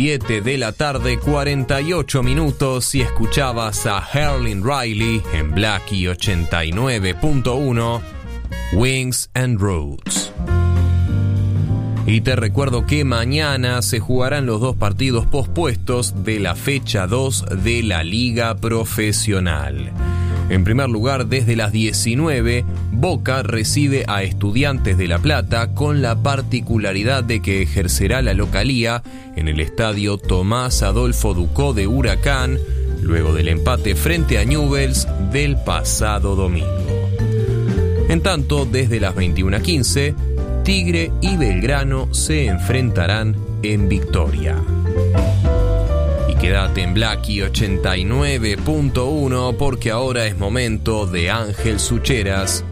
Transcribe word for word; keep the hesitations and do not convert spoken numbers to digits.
siete de la tarde, cuarenta y ocho minutos, y escuchabas a Herlin Riley en Blackie ochenta y nueve punto uno, Wings and Roots. Y te recuerdo que mañana se jugarán los dos partidos pospuestos de la fecha dos de la Liga Profesional. En primer lugar, desde las diecinueve, Boca recibe a Estudiantes de La Plata, con la particularidad de que ejercerá la localía en el estadio Tomás Adolfo Ducó de Huracán, luego del empate frente a Newell's del pasado domingo. En tanto, desde las veintiuna quince, Tigre y Belgrano se enfrentarán en Victoria. Quédate en Blackie ochenta y nueve punto uno, porque ahora es momento de Ángel Sucheras